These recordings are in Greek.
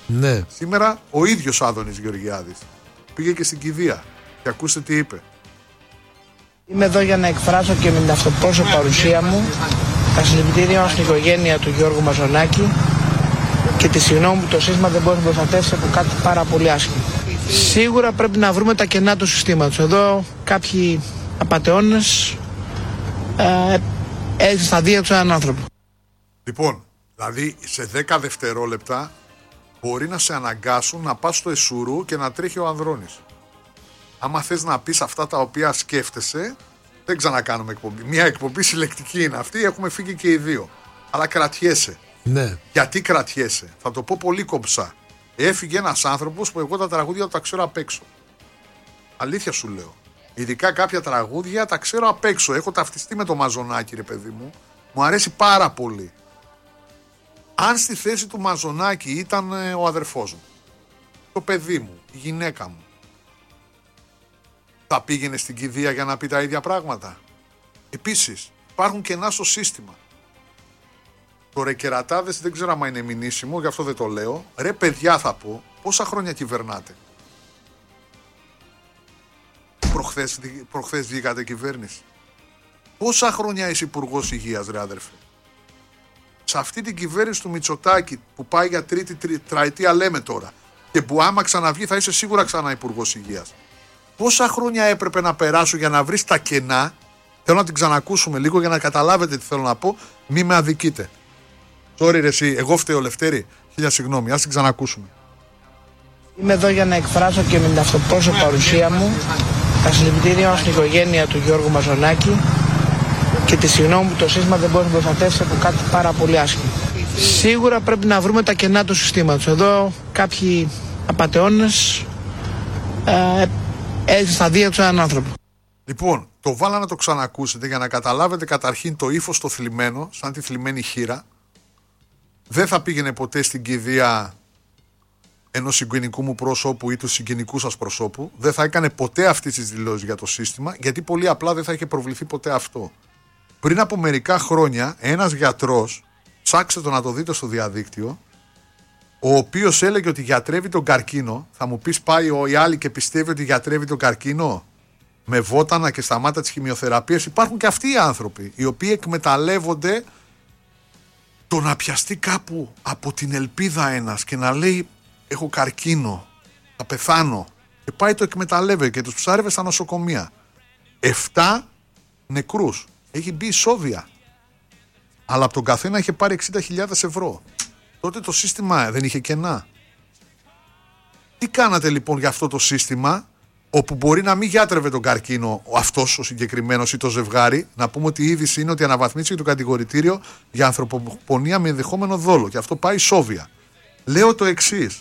Ναι. Σήμερα ο ίδιος Άδωνης Γεωργιάδης πήγε και στην κηδεία και ακούστε τι είπε. Είμαι εδώ για να εκφράσω και με την αυτοπρόσωπη παρουσία μου τα συλληπιτήριά μας στην οικογένεια του Γιώργου Μαζονάκη και τη συγγνώμη που το σύστημα δεν μπορεί να προστατεύσει από κάτι πάρα πολύ άσχημο. Σίγουρα πρέπει να βρούμε τα κενά του συστήματος. Εδώ κάποιοι απατεώνες έδειξαν στα δίωξα έναν άνθρωπο. Λοιπόν, δηλαδή σε 10 δευτερόλεπτα μπορεί να σε αναγκάσουν να πας στο Εσουρού και να τρέχει ο Ανδρώνης. Άμα θες να πεις αυτά τα οποία σκέφτεσαι, δεν ξανακάνουμε εκπομπή. Μια εκπομπή συλλεκτική είναι αυτή, έχουμε φύγει και οι δύο. Αλλά κρατιέσαι. Ναι. Γιατί κρατιέσαι? Θα το πω πολύ κομψά. Έφυγε ένας άνθρωπος που εγώ τα τραγούδια τα ξέρω απ' έξω. Αλήθεια σου λέω. Ειδικά κάποια τραγούδια τα ξέρω απ' έξω. Έχω ταυτιστεί με το Μαζονάκη, ρε παιδί μου. Μου αρέσει πάρα πολύ. Αν στη θέση του Μαζονάκη ήταν ο αδερφός μου, το παιδί μου, η γυναίκα μου, θα πήγαινε στην κηδεία για να πει τα ίδια πράγματα? Επίσης, υπάρχουν κενά στο σύστημα. Το ρε κερατάδες δεν ξέρω άμα είναι μηνύσιμο, γι' αυτό δεν το λέω. Ρε παιδιά θα πω, πόσα χρόνια κυβερνάτε? Προχθές βγήκατε κυβέρνηση. Πόσα χρόνια είσαι υπουργός υγείας, ρε αδερφέ? Σε αυτή την κυβέρνηση του Μητσοτάκη που πάει για τρίτη τετραετία λέμε τώρα και που άμα ξαναβγεί θα είσαι σίγουρα ξανά υπουργός υγείας. Πόσα χρόνια έπρεπε να περάσω για να βρεις τα κενά? Θέλω να την ξανακούσουμε λίγο για να καταλάβετε τι θέλω να πω. Μη με αδικείτε. Sorry ρε εσύ, εγώ φταίω Λευτέρη. Χίλια συγγνώμη, ας την ξανακούσουμε. Είμαι εδώ για να εκφράσω και με την αυτοπρόσωπη παρουσία μου τα συλληπιτήριά μας στην οικογένεια του Γιώργου Μαζονάκη και τη συγγνώμη που το σύστημα δεν μπορεί να προστατεύσει από κάτι πάρα πολύ άσχημο. Σίγουρα πρέπει να βρούμε τα κενά του συστήματος. Εδώ κάποιοι απατεώνες έδειξαν στα δίωξα έναν άνθρωπο. Λοιπόν, το βάλα να το ξανακούσετε για να καταλάβετε καταρχήν το ύφος το θλιμμένο, σαν τη θλιμμένη χήρα. Δεν θα πήγαινε ποτέ στην κηδεία ενός συγγενικού μου προσώπου ή του συγγενικού σας προσώπου. Δεν θα έκανε ποτέ αυτές τις δηλώσεις για το σύστημα, γιατί πολύ απλά δεν θα είχε προβληθεί ποτέ αυτό. Πριν από μερικά χρόνια, ένας γιατρός, ψάξτε το να το δείτε στο διαδίκτυο, ο οποίος έλεγε ότι γιατρεύει τον καρκίνο. Θα μου πεις, πάει οι άλλοι και πιστεύει ότι γιατρεύει τον καρκίνο με βότανα και σταμάτα της χημειοθεραπείας? Υπάρχουν και αυτοί οι άνθρωποι οι οποίοι εκμεταλλεύονται το να πιαστεί κάπου από την ελπίδα ένας και να λέει έχω καρκίνο, θα πεθάνω, και πάει το εκμεταλλεύεται και τους ψάρευε στα νοσοκομεία. 7 νεκρούς. Έχει μπει ισόβια. Αλλά από τον καθένα είχε πάρει 60.000 ευρώ. Τότε το σύστημα δεν είχε κενά. Τι κάνατε λοιπόν για αυτό το σύστημα, όπου μπορεί να μην γιάτρευε τον καρκίνο αυτός ο συγκεκριμένος ή το ζευγάρι? Να πούμε ότι η είδηση είναι ότι αναβαθμίστηκε το κατηγορητήριο για ανθρωποπονία με ενδεχόμενο δόλο και αυτό πάει ισόβια. Λέω το εξής.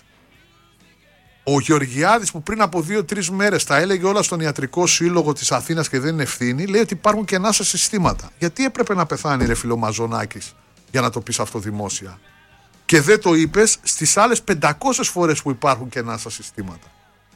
Ο Γεωργιάδης που πριν από 2-3 μέρες τα έλεγε όλα στον Ιατρικό Σύλλογο της Αθήνας και δεν είναι ευθύνη, λέει ότι υπάρχουν κενά σε συστήματα. Γιατί έπρεπε να πεθάνει ρε φιλομαζονάκης για να το πεις αυτό δημόσια? Και δεν το είπες στις άλλες 500 φορές που υπάρχουν κενά στα συστήματα.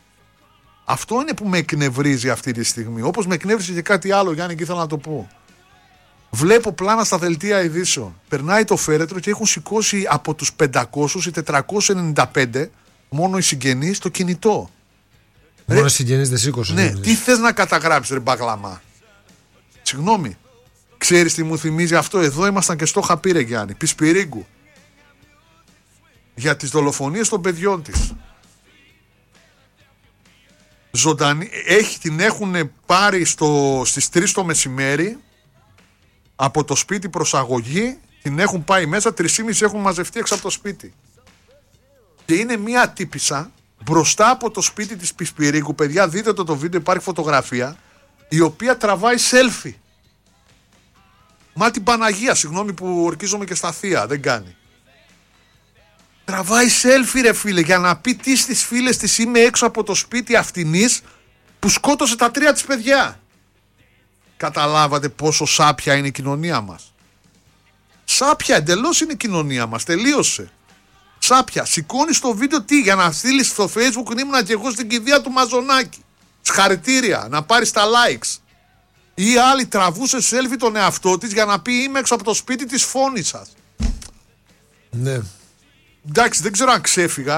Αυτό είναι που με εκνευρίζει αυτή τη στιγμή. Όπως με εκνεύρισε και κάτι άλλο, Γιάννη, και ήθελα να το πω. Βλέπω πλάνα στα δελτία ειδήσεων. Περνάει το φέρετρο και έχουν σηκώσει από τους 500 ή 495 μόνο οι συγγενείς το κινητό. Μόνο οι συγγενείς δεν σήκωσαν. Ναι, τι θες να καταγράψεις ρε μπαγλαμά? Συγγνώμη. Ξέρεις τι μου θυμίζει αυτό? Εδώ ήμασταν και στο είχα πει ρε Γιάννη, Πισπυρίγκου, για τις δολοφονίες των παιδιών της. Ζωντανή, την έχουν πάρει στις 3 το μεσημέρι από το σπίτι προσαγωγή, την έχουν πάει μέσα, 3,5 έχουν μαζευτεί έξω από το σπίτι. Και είναι μία τύπισσα μπροστά από το σπίτι της Πισπυρίγκου, παιδιά δείτε το βίντεο, υπάρχει φωτογραφία, η οποία τραβάει selfie. Μα την Παναγία, συγγνώμη που ορκίζομαι και στα θεία, δεν κάνει. Τραβάει selfie ρε φίλε για να πει τι στις φίλες της είμαι έξω από το σπίτι αυτινής που σκότωσε τα 3 της παιδιά. Καταλάβατε πόσο σάπια είναι η κοινωνία μας? Σάπια εντελώς είναι η κοινωνία μας, τελείωσε. Σάπια, σηκώνεις το βίντεο τι? Για να στείλεις στο Facebook ήμουνα και εγώ στην κηδεία του Μαζονάκη. Συγχαρητήρια, να πάρεις τα likes. Ή άλλη τραβούσε selfie τον εαυτό της για να πει είμαι έξω από το σπίτι της φόνης σας. Ναι. Εντάξει, δεν ξέρω αν ξέφυγα.